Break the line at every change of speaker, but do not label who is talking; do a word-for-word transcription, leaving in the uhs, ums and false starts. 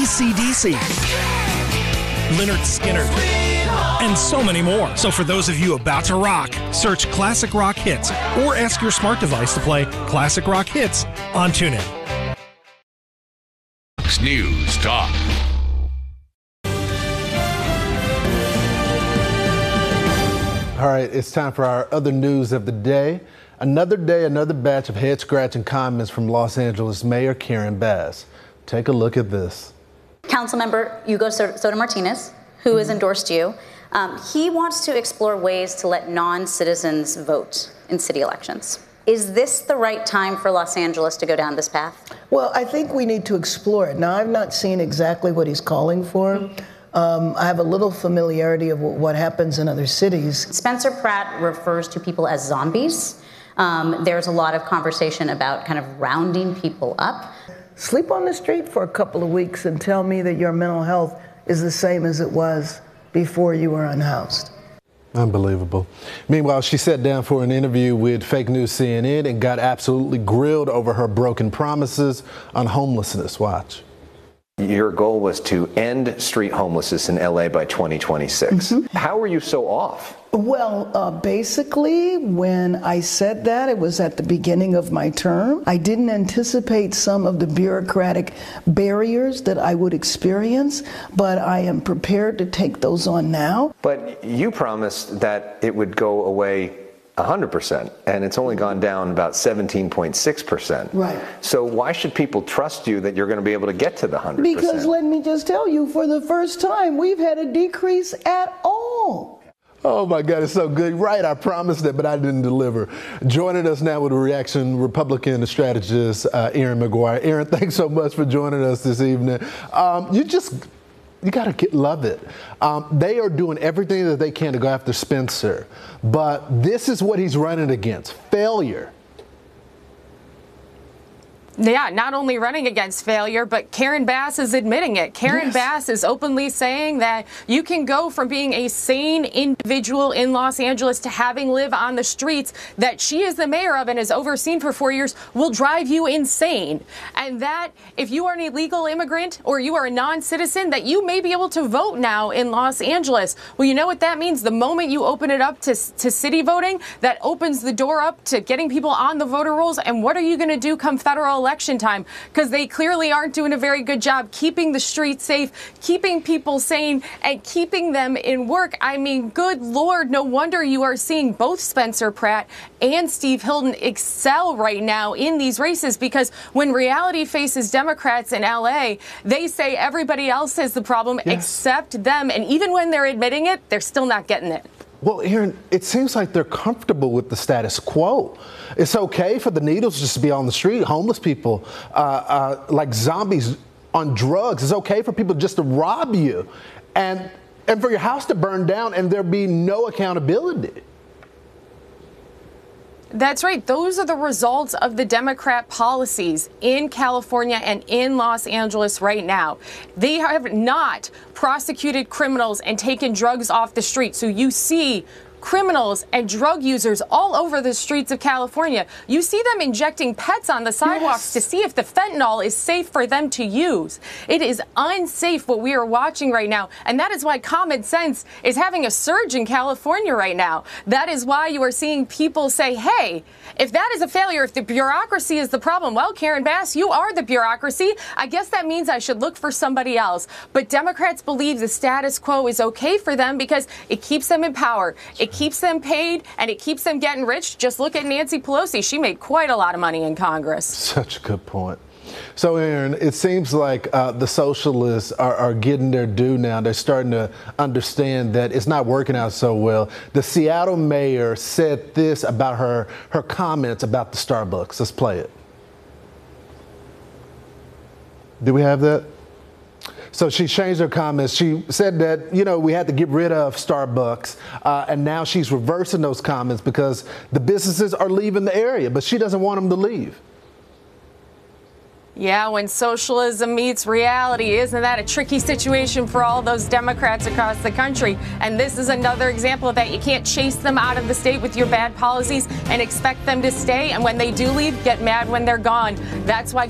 A C D C, Lynyrd Skynyrd, and so many more. So for those of you about to rock, search Classic Rock Hits or ask your smart device to play Classic Rock Hits on TuneIn.
News Talk.
All right, it's time for our other news of the day. Another day, another batch of head-scratching comments from Los Angeles Mayor Karen Bass. Take a look at this.
Councilmember Hugo Soto Martinez, who has endorsed you, um, he wants to explore ways to let non-citizens vote in city elections. Is this the right time for Los Angeles to go down this path?
Well, I think we need to explore it. Now, I've not seen exactly what he's calling for. Um, I have a little familiarity of what happens in other cities.
Spencer Pratt refers to people as zombies. Um, there's a lot of conversation about kind of rounding people up.
Sleep on the street for a couple of weeks and tell me that your mental health is the same as it was before you were unhoused.
Unbelievable. Meanwhile, she sat down for an interview with Fake News C N N and got absolutely grilled over her broken promises on homelessness. Watch.
Your goal was to end street homelessness in L A by twenty twenty-six. Mm-hmm. How were you so off?
Well, uh, basically, when I said that, it was at the beginning of my term. I didn't anticipate some of the bureaucratic barriers that I would experience, but I am prepared to take those on now.
But you promised that it would go away one hundred percent, and it's only gone down about seventeen point six percent.
Right.
So why should people trust you that you're going to be able to get to the one hundred percent?
Because let me just tell you, for the first time, we've had a decrease at all.
Oh my God, it's so good. Right, I promised it, but I didn't deliver. Joining us now with a reaction, Republican strategist uh, Erin McGuire. Erin, thanks so much for joining us this evening. Um, you just... You gotta get, love it. Um, they are doing everything that they can to go after Spencer, but this is what he's running against: failure.
Yeah, not only running against failure, but Karen Bass is admitting it. Karen yes. Bass is openly saying that you can go from being a sane individual in Los Angeles to having lived on the streets that she is the mayor of and has overseen for four years will drive you insane. And that if you are an illegal immigrant or you are a non-citizen, that you may be able to vote now in Los Angeles. Well, you know what that means? The moment you open it up to, to city voting, that opens the door up to getting people on the voter rolls. And what are you going to do come federal election time? Because they clearly aren't doing a very good job keeping the streets safe, keeping people sane, and keeping them in work. I mean, good Lord, no wonder you are seeing both Spencer Pratt and Steve Hilton excel right now in these races, because when reality faces Democrats in L A, they say everybody else has the problem yes. except them. And even when they're admitting it, they're still not getting it.
Well, Erin, it seems like they're comfortable with the status quo. It's okay for the needles just to be on the street, homeless people, uh, uh, like zombies on drugs. It's okay for people just to rob you and, and for your house to burn down and there be no accountability.
That's right. Those are the results of the Democrat policies in California and in Los Angeles right now. They have not prosecuted criminals and taken drugs off the street. So you see criminals and drug users all over the streets of California. You see them injecting pets on the sidewalks yes. to see if the fentanyl is safe for them to use. It is unsafe what we are watching right now. And that is why common sense is having a surge in California right now. That is why you are seeing people say, hey, if that is a failure, if the bureaucracy is the problem, well, Karen Bass, you are the bureaucracy. I guess that means I should look for somebody else. But Democrats believe the status quo is okay for them because it keeps them in power. It keeps them paid and it keeps them getting rich. Just look at Nancy Pelosi. She made quite a lot of money in Congress.
Such a good point. So, Erin, it seems like uh, the socialists are, are getting their due now. They're starting to understand that it's not working out so well. The Seattle mayor said this about her, her comments about the Starbucks. Let's play it. Do we have that? So she changed her comments. She said that, you know, we had to get rid of Starbucks, uh, and now she's reversing those comments because the businesses are leaving the area, but she doesn't want them to leave.
Yeah, when socialism meets reality, isn't that a tricky situation for all those Democrats across the country? And this is another example of that. You can't chase them out of the state with your bad policies and expect them to stay. And when they do leave, get mad when they're gone. That's why